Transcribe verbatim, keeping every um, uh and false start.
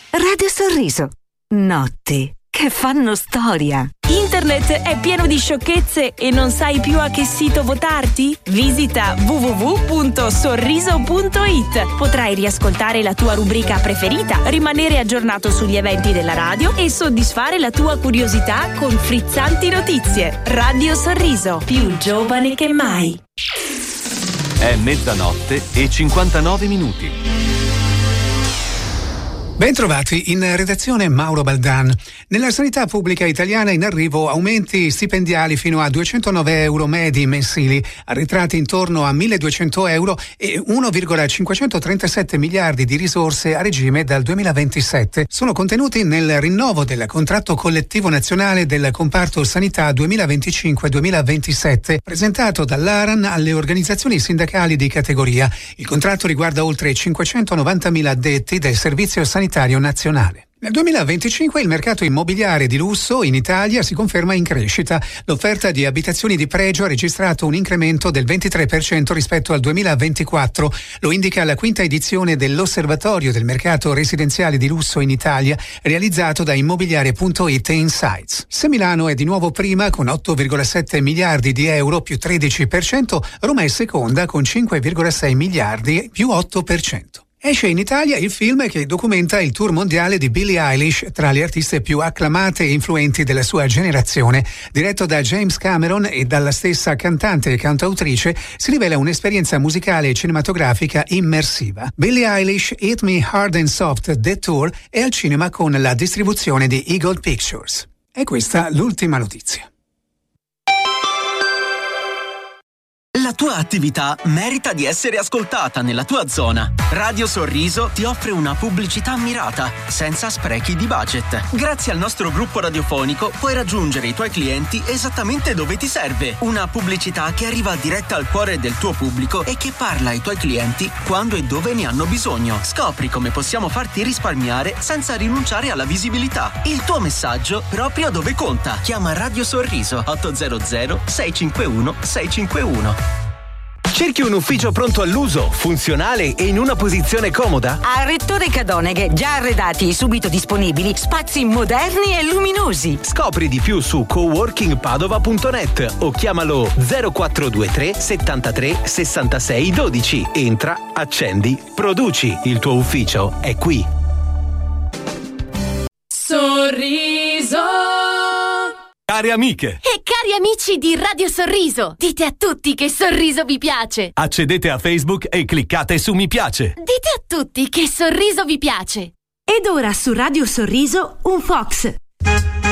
Radio Sorriso. Notti che fanno storia. Internet è pieno di sciocchezze e non sai più a che sito votarti? Visita w w w punto sorriso punto i t. Potrai riascoltare la tua rubrica preferita, rimanere aggiornato sugli eventi della radio e soddisfare la tua curiosità con frizzanti notizie. Radio Sorriso, più giovane che mai. È mezzanotte e cinquantanove minuti. Bentrovati, in redazione Mauro Baldan. Nella sanità pubblica italiana in arrivo aumenti stipendiali fino a duecentonove euro medi mensili, arretrati intorno a milleduecento euro e uno virgola cinquecentotrentasette miliardi di risorse a regime dal duemilaventisette. Sono contenuti nel rinnovo del contratto collettivo nazionale del comparto sanità duemilaventicinque duemilaventisette, presentato dall'ARAN alle organizzazioni sindacali di categoria. Il contratto riguarda oltre cinquecentonovantamila addetti del servizio sanitario nazionale. Nel duemilaventicinque il mercato immobiliare di lusso in Italia si conferma in crescita. L'offerta di abitazioni di pregio ha registrato un incremento del ventitré per cento rispetto al duemilaventiquattro. Lo indica la quinta edizione dell'Osservatorio del mercato residenziale di lusso in Italia, realizzato da immobiliare punto it Insights. Se Milano è di nuovo prima con otto virgola sette miliardi di euro più tredici per cento, Roma è seconda con cinque virgola sei miliardi più otto per cento. Esce in Italia il film che documenta il tour mondiale di Billie Eilish, tra le artiste più acclamate e influenti della sua generazione. Diretto da James Cameron e dalla stessa cantante e cantautrice, si rivela un'esperienza musicale e cinematografica immersiva. Billie Eilish Hit Me Hard and Soft The Tour è al cinema con la distribuzione di Eagle Pictures. E questa l'ultima notizia. La tua attività merita di essere ascoltata nella tua zona. Radio Sorriso ti offre una pubblicità mirata, senza sprechi di budget. Grazie al nostro gruppo radiofonico puoi raggiungere i tuoi clienti esattamente dove ti serve. Una pubblicità che arriva diretta al cuore del tuo pubblico e che parla ai tuoi clienti quando e dove ne hanno bisogno. Scopri come possiamo farti risparmiare senza rinunciare alla visibilità. Il tuo messaggio proprio dove conta. Chiama Radio Sorriso otto zero zero sei cinque uno sei cinque uno. Cerchi un ufficio pronto all'uso, funzionale e in una posizione comoda? A Rettore Cadoneghe, già arredati e subito disponibili, spazi moderni e luminosi. Scopri di più su coworking padova punto net o chiamalo zero quattro due tre settantatré sessantasei dodici. Entra, accendi, produci. Il tuo ufficio è qui. Sorriso. Cari amiche e cari amici di Radio Sorriso, dite a tutti che Sorriso vi piace. Accedete a Facebook e cliccate su mi piace. Dite a tutti che Sorriso vi piace. Ed ora su Radio Sorriso un Fox.